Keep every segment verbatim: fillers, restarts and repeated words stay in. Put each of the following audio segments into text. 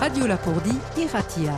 Radio Lapourdi, Iratia.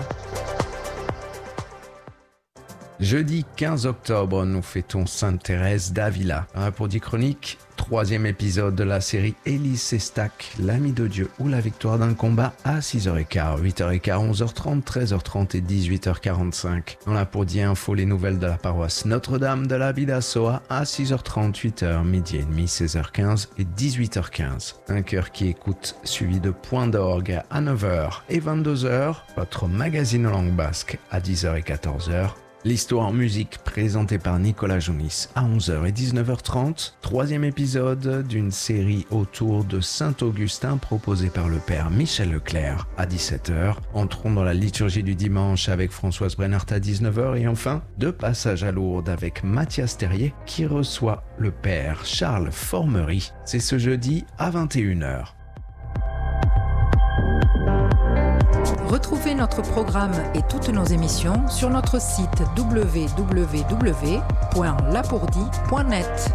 Jeudi quinze octobre, nous fêtons Sainte Thérèse d'Avila. Un Lapourdi Chronique, troisième épisode de la série Élise Sestac, l'ami de Dieu ou la victoire d'un combat à six heures quinze, huit heures quinze, onze heures trente, treize heures trente et dix-huit heures quarante-cinq. Dans Lapourdi Info, les nouvelles de la paroisse Notre-Dame de la Bidassoa à six heures trente, huit heures, midi et demi, seize heures quinze et dix-huit heures quinze. Un cœur qui écoute, suivi de Point d'orgue à neuf heures et vingt-deux heures. Votre magazine en langue basque à dix heures et quatorze heures. L'histoire en musique présentée par Nicolas Jounis à onze heures et dix-neuf heures trente. Troisième épisode d'une série autour de Saint-Augustin proposée par le père Michel Leclerc à dix-sept heures. Entrons dans la liturgie du dimanche avec Françoise Brennart à dix-neuf heures. Et enfin, deux passages à Lourdes avec Mathias Terrier qui reçoit le père Charles Formery. C'est ce jeudi à vingt et une heures. Retrouvez notre programme et toutes nos émissions sur notre site w w w point lapourdi point net.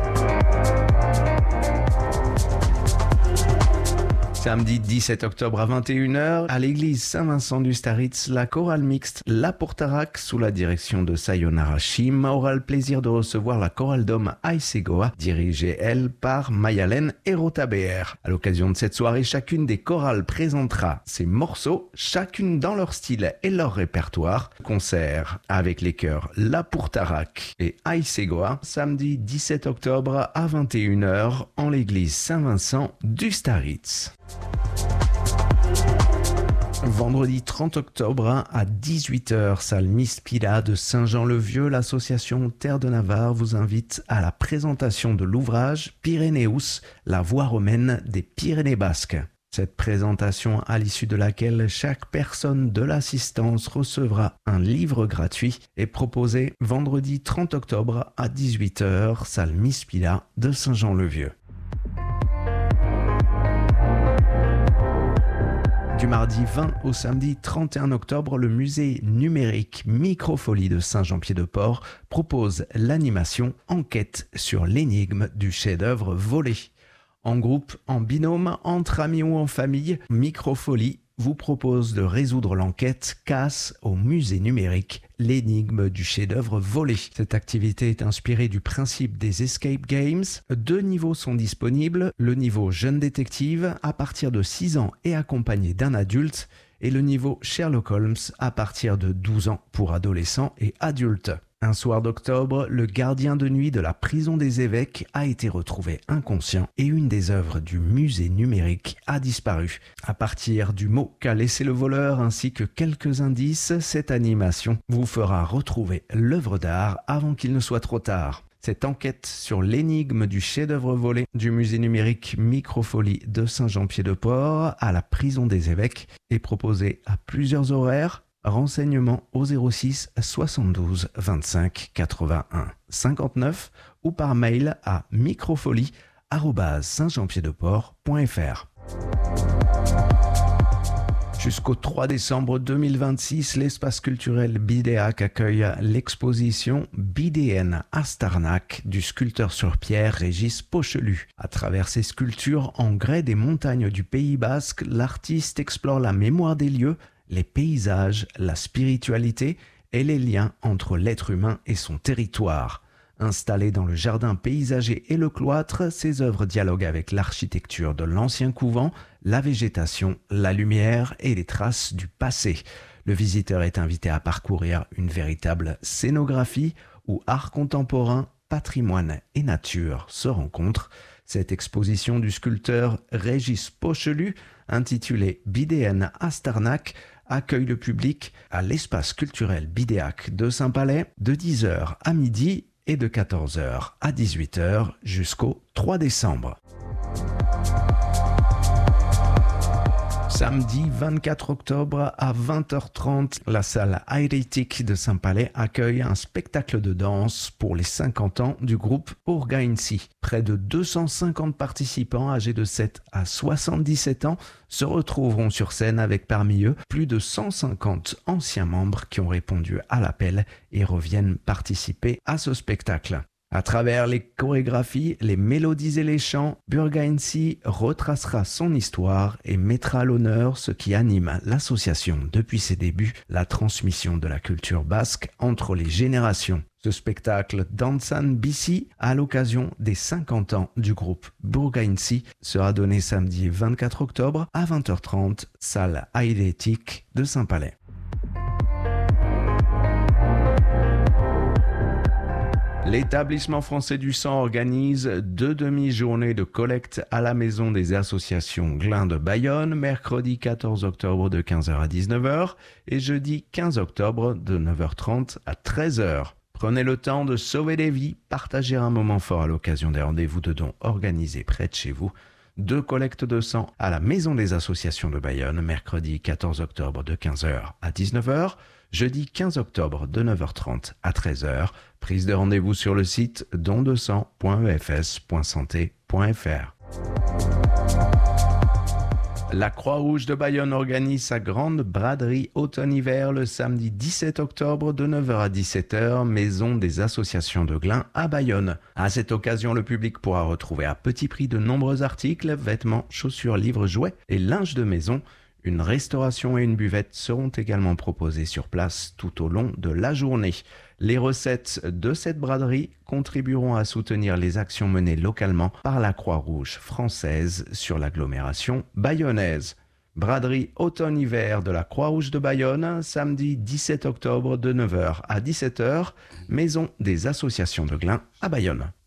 Samedi dix-sept octobre à vingt et une heures, à l'église Saint-Vincent du Staritz, la chorale mixte La Portarac, sous la direction de Sayonara Shim, aura le plaisir de recevoir la chorale d'hommes Aisegoa, dirigée, elle, par Mayalen Erotaber. À l'occasion de cette soirée, chacune des chorales présentera ses morceaux, chacune dans leur style et leur répertoire. Concert avec les chœurs La Portarac et Aisegoa, samedi dix-sept octobre à vingt et une heures, en l'église Saint-Vincent du Staritz. Vendredi trente octobre à dix-huit heures, salle Miss Pila de Saint-Jean-le-Vieux, l'association Terre de Navarre vous invite à la présentation de l'ouvrage Pyrénéus, la voie romaine des Pyrénées basques. Cette présentation à l'issue de laquelle chaque personne de l'assistance recevra un livre gratuit est proposée vendredi trente octobre à dix-huit heures, salle Miss Pila de Saint-Jean-le-Vieux. Du mardi vingt au samedi trente et un octobre, le musée numérique Microfolie de Saint-Jean-Pied-de-Port propose l'animation Enquête sur l'énigme du chef-d'œuvre volé. En groupe, en binôme, entre amis ou en famille, Microfolie vous propose de résoudre l'enquête Casse au musée numérique, l'énigme du chef-d'œuvre volé. Cette activité est inspirée du principe des escape games. Deux niveaux sont disponibles, le niveau jeune détective à partir de six ans et accompagné d'un adulte, et le niveau Sherlock Holmes à partir de douze ans pour adolescents et adultes. Un soir d'octobre, le gardien de nuit de la prison des évêques a été retrouvé inconscient et une des œuvres du musée numérique a disparu. À partir du mot qu'a laissé le voleur ainsi que quelques indices, cette animation vous fera retrouver l'œuvre d'art avant qu'il ne soit trop tard. Cette enquête sur l'énigme du chef-d'œuvre volé du musée numérique Microfolie de Saint-Jean-Pied-de-Port à la prison des évêques est proposée à plusieurs horaires. Renseignements au zéro six soixante-douze vingt-cinq quatre-vingt-un cinquante-neuf ou par mail à microfolie arobase saint jean pied de port point f r. Jusqu'au trois décembre deux mille vingt-six, l'espace culturel Bidéac accueille l'exposition Bidéenne Astarnac du sculpteur sur pierre Régis Pochelu. À travers ses sculptures en grès des montagnes du Pays Basque, l'artiste explore la mémoire des lieux, les paysages, la spiritualité et les liens entre l'être humain et son territoire. Installées dans le jardin paysager et le cloître, ces œuvres dialoguent avec l'architecture de l'ancien couvent, la végétation, la lumière et les traces du passé. Le visiteur est invité à parcourir une véritable scénographie où art contemporain, patrimoine et nature se rencontrent. Cette exposition du sculpteur Régis Pochelu, intitulée Bidéenne Astarnac, accueille le public à l'espace culturel Bidéac de Saint-Palais de dix heures à midi et de quatorze heures à dix-huit heures jusqu'au trois décembre. Samedi vingt-quatre octobre à vingt heures trente, la salle Airetic de Saint-Palais accueille un spectacle de danse pour les cinquante ans du groupe Urgainsi. Près de deux cent cinquante participants âgés de sept à soixante-dix-sept ans se retrouveront sur scène avec parmi eux plus de cent cinquante anciens membres qui ont répondu à l'appel et reviennent participer à ce spectacle. À travers les chorégraphies, les mélodies et les chants, Burgainsi retracera son histoire et mettra à l'honneur ce qui anime l'association depuis ses débuts, la transmission de la culture basque entre les générations. Ce spectacle Dansan Bici, à l'occasion des cinquante ans du groupe Burgainsi, sera donné samedi vingt-quatre octobre à vingt heures trente, salle Aïdétique de Saint-Palais. L'établissement français du sang organise deux demi-journées de collecte à la maison des associations Glin de Bayonne, mercredi quatorze octobre de quinze heures à dix-neuf heures et jeudi quinze octobre de neuf heures trente à treize heures. Prenez le temps de sauver des vies, partagez un moment fort à l'occasion des rendez-vous de dons organisés près de chez vous. Deux collectes de sang à la maison des associations de Bayonne, mercredi quatorze octobre de quinze heures à dix-neuf heures, jeudi quinze octobre de neuf heures trente à treize heures. Prise de rendez-vous sur le site don de sang point e f s point santé point f r. La Croix-Rouge de Bayonne organise sa grande braderie automne-hiver le samedi dix-sept octobre de neuf heures à dix-sept heures, maison des associations de Glin à Bayonne. À cette occasion, le public pourra retrouver à petit prix de nombreux articles, vêtements, chaussures, livres, jouets et linge de maison. Une restauration et une buvette seront également proposées sur place tout au long de la journée. Les recettes de cette braderie contribueront à soutenir les actions menées localement par la Croix-Rouge française sur l'agglomération bayonnaise. Braderie automne-hiver de la Croix-Rouge de Bayonne, samedi dix-sept octobre de neuf heures à dix-sept heures, maison des associations de Glin à Bayonne.